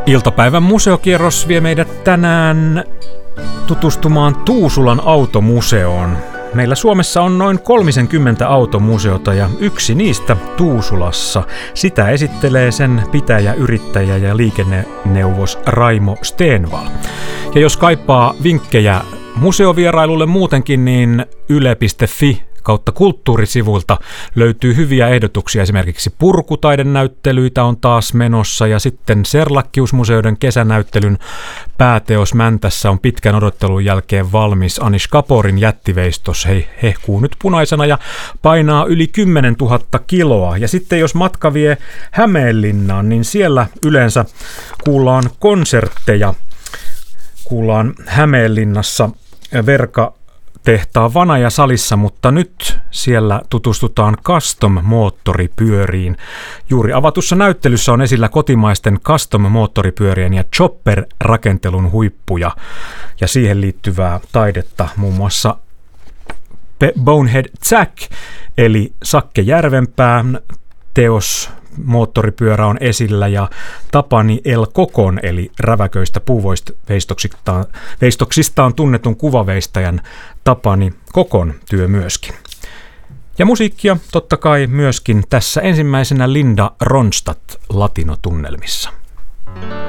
Iltapäivän museokierros vie meidät tänään tutustumaan Tuusulan automuseoon. Meillä Suomessa on noin 30 automuseota ja yksi niistä Tuusulassa. Sitä esittelee sen pitäjä, yrittäjä ja liikenneneuvos Raimo Stenvall. Ja jos kaipaa vinkkejä museovierailulle muutenkin, niin yle.fi/kulttuurisivuilta löytyy hyviä ehdotuksia. Esimerkiksi purkutaidenäyttelyitä on taas menossa ja sitten Serlakkiusmuseoiden kesänäyttelyn pääteos Mäntässä on pitkän odottelun jälkeen valmis. Anish Kaporin jättiveistos hehkuu nyt punaisena ja painaa yli 10 000 kiloa. Ja sitten jos matka vie Hämeenlinnaan, niin siellä yleensä kuullaan konsertteja. Kuullaan Hämeenlinnassa Verka-tehtaan Vanaja-salissa, mutta nyt siellä tutustutaan custom-moottoripyöriin. Juuri avatussa näyttelyssä on esillä kotimaisten custom-moottoripyörien ja chopper-rakentelun huippuja ja siihen liittyvää taidetta, muun muassa Bonehead Jack eli Sakke Järvenpään teos moottoripyörä on esillä ja Tapani L. Kokon eli räväköistä puuveistoksistaan tunnetun kuvaveistäjän Tapani Kokon työ myöskin. Ja musiikkia totta kai myöskin tässä ensimmäisenä Linda Ronstadt Latino-tunnelmissa.